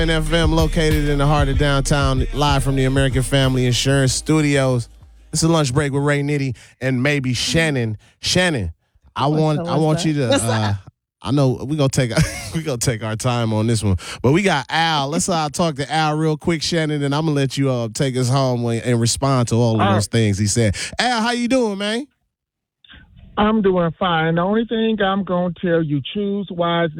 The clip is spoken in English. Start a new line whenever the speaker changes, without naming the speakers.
FM located in the heart of downtown, live from the American Family Insurance Studios. It's a lunch break with Ray Nitty and maybe Shannon. Shannon, I want you to. I know we gonna take our time on this one, but we got Al. Let's talk to Al real quick, Shannon, and I'm gonna let you take us home and respond to all of those things he said. Al, how you doing, man?
I'm doing fine. The only thing I'm going to tell you, choose wisely